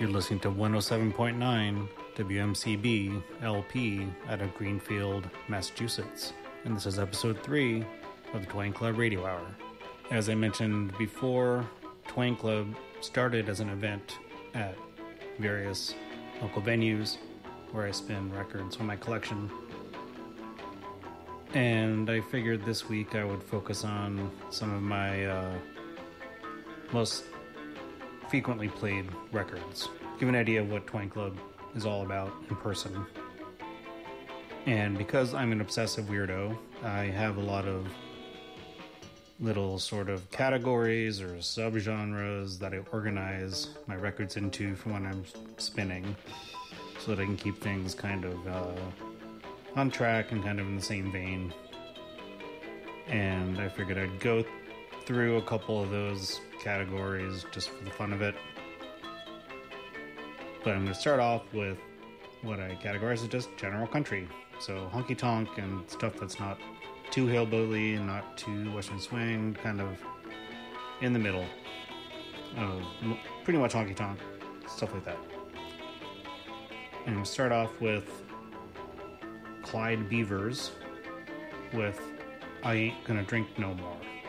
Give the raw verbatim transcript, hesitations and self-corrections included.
You're listening to one oh seven point nine W M C B L P out of Greenfield, Massachusetts. And this is episode three of the Twain Club Radio Hour. As I mentioned before, Twain Club started as an event at various local venues where I spin records from my collection. And I figured this week I would focus on some of my uh, most frequently played records. Give an idea of what Twain Club is all about in person. And because I'm an obsessive weirdo, I have a lot of little sort of categories or subgenres that I organize my records into from when I'm spinning so that I can keep things kind of uh, on track and kind of in the same vein. And I figured I'd go through a couple of those categories just for the fun of it. But I'm going to start off with what I categorize as just general country. So honky tonk and stuff that's not too hillbilly and not too western swing, kind of in the middle. Uh, pretty much honky tonk, stuff like that. And I'm going to start off with Clyde Beavers with I Ain't Gonna Drink No More.